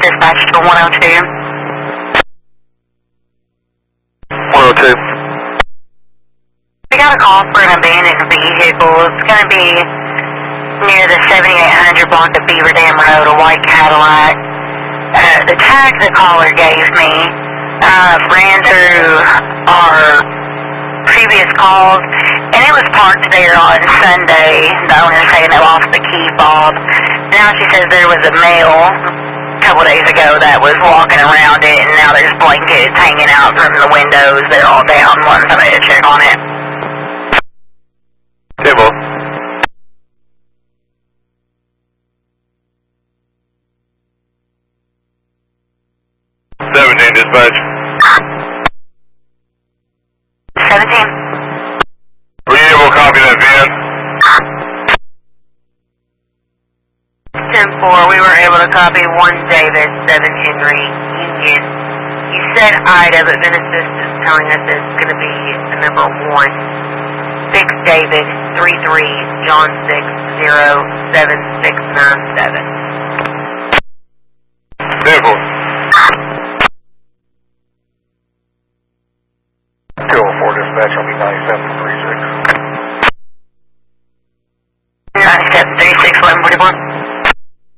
dispatch to 102. 102. We got a call for an abandoned vehicle. It's going to be near the 7800 block of Beaver Dam Road, a white Cadillac. The tag the caller gave me ran through our previous calls, and it was parked there on Sunday. The owner saying they lost the key fob. Now she says there was a male a couple days ago that was walking around it, and now there's blankets hanging out from the windows. They're all down. Want somebody to check on it. Table. 17 dispatch. 17. Were you able to copy that van? 10-4, we were able to copy 1 David, 7 Henry, Union. You said Ida, but Genesis is telling us it's going to be the number 1. 6 David, 33 John 6 0 7697. Table. 204 dispatch, I'll be 97.